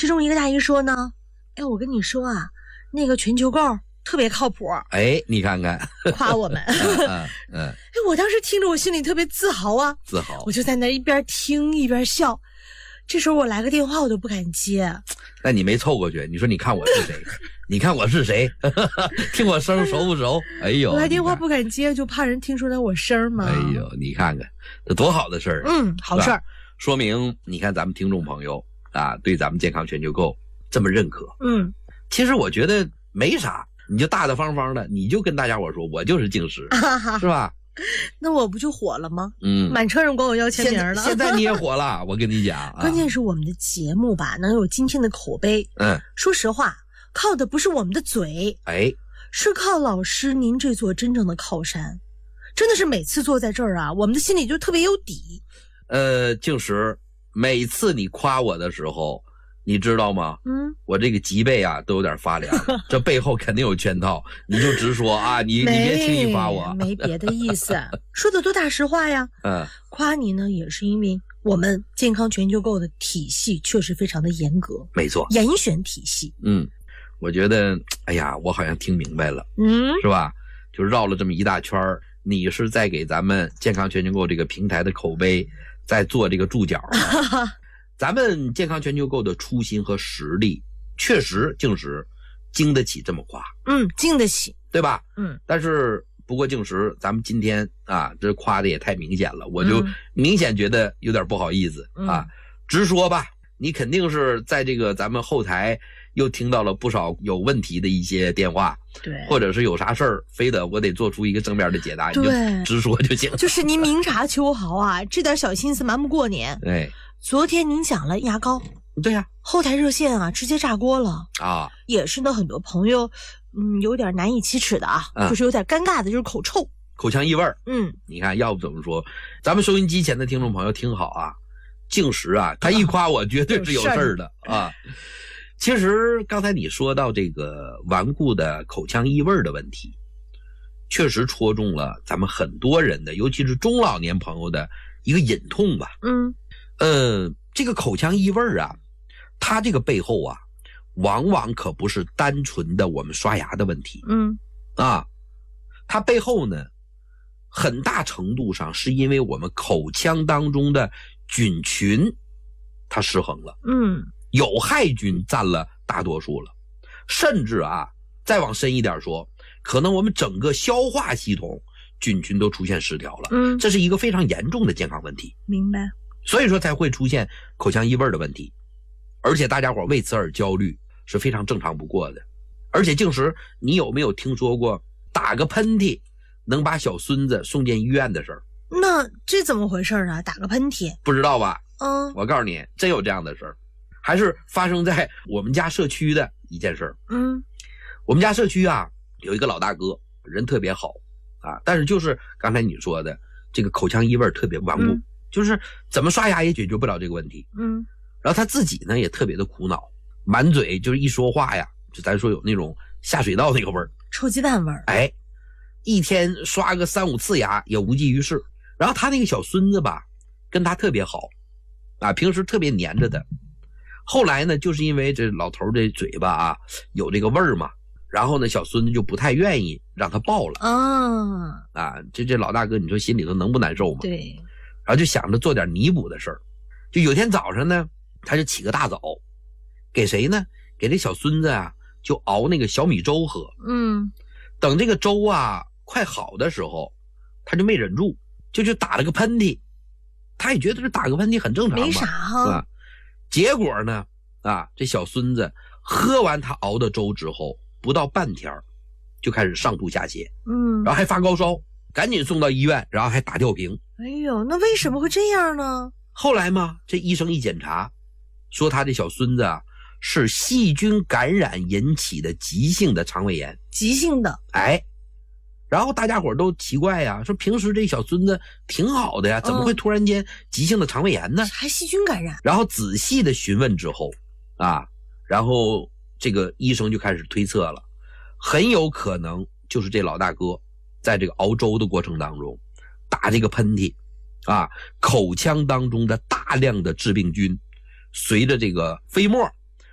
其中一个大姨说呢，哎，我跟你说啊，那个全球购特别靠谱。 哎，你看看， 夸我们。哎，我当时听着我心里特别自豪啊， 自豪。 我就在那一边听一边笑。这时候我来个电话我都不敢接。 那你没凑过去，你说你看我是谁？你看我是谁？听我声熟不熟？哎呦， 我来电话不敢接，就怕人听出来我声嘛。 哎呦，你看看这多好的事儿。 好事儿。 说明你看咱们听众朋友啊，对咱们健康全球购这么认可。其实我觉得没啥，你就大大方方的，你就跟大家伙说，我就是净食，是吧？ 那我不就火了吗？满车人管我要签名了。 现在你也火了，我跟你讲。 关键是我们的节目吧，能有今天的口碑。说实话，靠的不是我们的嘴，是靠老师您这座真正的靠山。真的是每次坐在这儿啊，我们的心里就特别有底。 净食，每次你夸我的时候，你知道吗？我这个脊背啊都有点发凉，这背后肯定有圈套，你就直说啊，你别轻易夸我， 没别的意思，说的多大实话呀。夸你呢也是因为我们健康全球购的体系确实非常的严格， 没错， 严选体系。 我觉得，哎呀，我好像听明白了，是吧？就绕了这么一大圈儿，你是在给咱们健康全球购这个平台的口碑在做这个注脚。咱们健康全球购的初心和实力，确实净食经得起这么夸。 经得起， 对吧？但是不过净食，咱们今天啊，这夸的也太明显了，我就明显觉得有点不好意思啊。直说吧，你肯定是在这个咱们后台又听到了不少有问题的一些电话， 对， 或者是有啥事儿，非得我得做出一个正面的解答，你就直说就行。 就是您明察秋毫啊，这点小心思瞒不过您。昨天您讲了牙膏， 对呀， 后台热线啊直接炸锅了啊， 也是呢，很多朋友有点难以启齿的啊，就是有点尴尬的，就是口臭、 口腔异味。你看，要不怎么说，咱们收音机前的听众朋友听好啊，净食啊，他一夸我绝对是有事儿的啊。其实刚才你说到这个顽固的口腔异味的问题，确实戳中了咱们很多人的，尤其是中老年朋友的一个隐痛吧。这个口腔异味啊，它这个背后啊，往往可不是单纯的我们刷牙的问题。它背后呢，很大程度上是因为我们口腔当中的菌群它失衡了。有害菌占了大多数了，甚至啊，再往深一点说，可能我们整个消化系统菌群都出现失调了。这是一个非常严重的健康问题。 明白。 所以说才会出现口腔异味的问题，而且大家伙为此而焦虑是非常正常不过的。而且净食，你有没有听说过打个喷嚏能把小孙子送进医院的事儿？ 那这怎么回事啊？打个喷嚏？ 不知道吧？我告诉你，真有这样的事儿，还是发生在我们家社区的一件事儿。我们家社区啊，有一个老大哥，人特别好啊，但是就是刚才你说的这个口腔异味特别顽固。就是怎么刷牙也解决不了这个问题。然后他自己呢也特别的苦恼，满嘴就是一说话呀，就咱说有那种下水道那个味儿， 臭鸡蛋味儿。 一天刷个3-5次牙也无济于事。然后他那个小孙子吧，跟他特别好啊，平时特别黏着他。后来呢，就是因为这老头这嘴巴啊有这个味儿嘛，然后呢小孙子就不太愿意让他抱了。这老大哥你说心里头能不难受吗？ 对。 然后就想着做点弥补的事儿，就有天早上呢，他就起个大早，给谁呢？给这小孙子啊，就熬那个小米粥喝。等这个粥啊快好的时候，他就没忍住，就打了个喷嚏。他也觉得这打个喷嚏很正常嘛， 没啥哈。 结果呢，这小孙子喝完他熬的粥之后，不到半天就开始上吐下泻，然后还发高烧，赶紧送到医院，然后还打吊瓶。 哎呦，那为什么会这样呢？ 后来嘛，这医生一检查，说他这小孙子啊是细菌感染引起的急性的肠胃炎。 急性的。 然后大家伙都奇怪呀，说平时这小孙子挺好的呀，怎么会突然间急性的肠胃炎呢？ 还细菌感染。 然后仔细的询问之后然后这个医生就开始推测了，很有可能就是这老大哥在这个熬粥的过程当中打这个喷嚏口腔当中的大量的致病菌随着这个飞沫